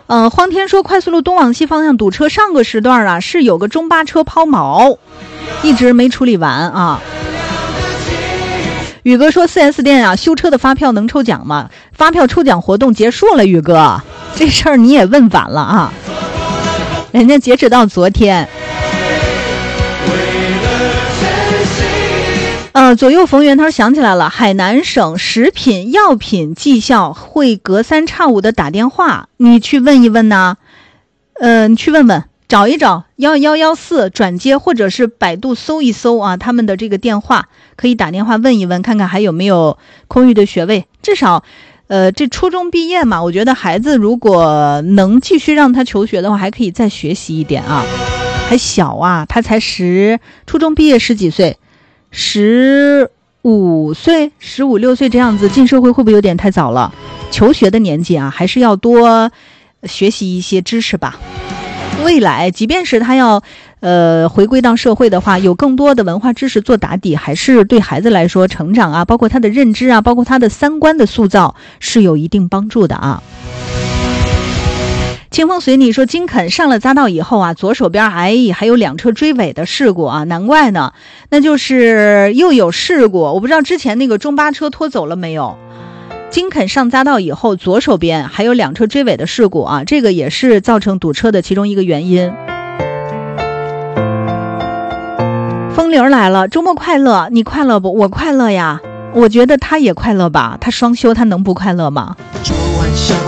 荒天说快速路东往西方向堵车，上个时段啊是有个中巴车抛锚，一直没处理完啊。宇哥说 4S 店啊修车的发票能抽奖吗？发票抽奖活动结束了，宇哥，这事儿你也问晚了啊，人家截止到昨天。左右逢源他说想起来了，海南省食品药品绩效会隔三差五的打电话，你去问一问呢，你去问问，找一找1114转接，或者是百度搜一搜啊，他们的这个电话可以打电话问一问，看看还有没有空余的学位。至少这初中毕业嘛，我觉得孩子如果能继续让他求学的话，还可以再学习一点啊，还小啊，他才初中毕业10几岁，15岁15、16岁这样子进社会会不会有点太早了？求学的年纪啊，还是要多学习一些知识吧。未来即便是他要回归到社会的话，有更多的文化知识做打底，还是对孩子来说成长啊，包括他的认知啊，包括他的三观的塑造是有一定帮助的啊。清风随你说金肯上了匝道以后啊，左手边还有2车追尾的事故啊，难怪呢，那就是又有事故。我不知道之前那个中巴车拖走了没有。金肯上匝道以后，左手边还有2车追尾的事故啊，这个也是造成堵车的其中一个原因。风铃来了，周末快乐，你快乐不？我快乐呀，我觉得他也快乐吧，他双休，他能不快乐吗？